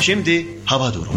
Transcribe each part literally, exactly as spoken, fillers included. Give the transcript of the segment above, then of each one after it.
Şimdi hava durumu.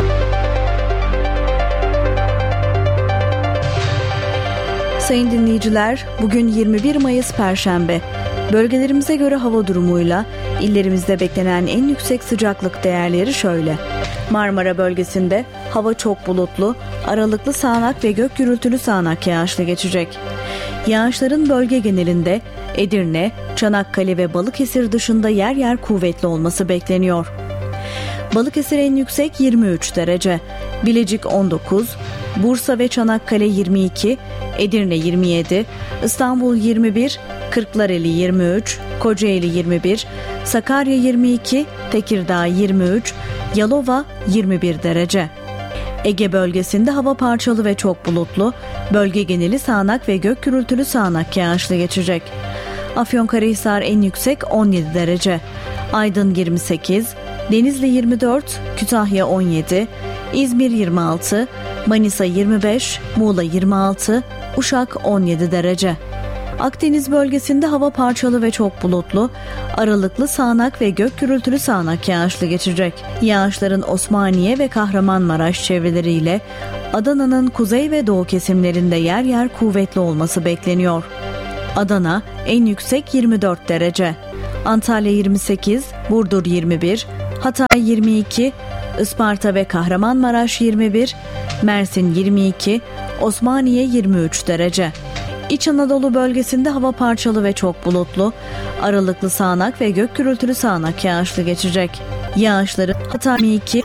Sayın dinleyiciler, bugün yirmi bir Mayıs Perşembe. Bölgelerimize göre hava durumuyla illerimizde beklenen en yüksek sıcaklık değerleri şöyle. Marmara bölgesinde hava çok bulutlu, aralıklı sağanak ve gök gürültülü sağanak yağışlı geçecek. Yağışların bölge genelinde Edirne, Çanakkale ve Balıkesir dışında yer yer kuvvetli olması bekleniyor. Balıkesir en yüksek yirmi üç derece, Bilecik on dokuz, Bursa ve Çanakkale yirmi iki, Edirne yirmi yedi, İstanbul yirmi bir, Kırklareli yirmi üç, Kocaeli yirmi bir, Sakarya yirmi iki, Tekirdağ yirmi üç, Yalova yirmi bir derece. Ege bölgesinde hava parçalı ve çok bulutlu, bölge geneli sağanak ve gök gürültülü sağanak yağışlı geçecek. Afyonkarahisar en yüksek on yedi derece, Aydın yirmi sekiz, Denizli yirmi dört, Kütahya on yedi, İzmir yirmi altı, Manisa yirmi beş, Muğla yirmi altı, Uşak on yedi derece. Akdeniz bölgesinde hava parçalı ve çok bulutlu, aralıklı sağanak ve gök gürültülü sağanak yağışlı geçecek. Yağışların Osmaniye ve Kahramanmaraş çevreleriyle Adana'nın kuzey ve doğu kesimlerinde yer yer kuvvetli olması bekleniyor. Adana en yüksek yirmi dört derece, Antalya yirmi sekiz, Burdur yirmi bir, Hatay yirmi iki, Isparta ve Kahramanmaraş yirmi bir, Mersin yirmi iki, Osmaniye yirmi üç derece. İç Anadolu bölgesinde hava parçalı ve çok bulutlu, aralıklı sağanak ve gök gürültülü sağanak yağışlı geçecek. Yağışları Hatay yirmi iki,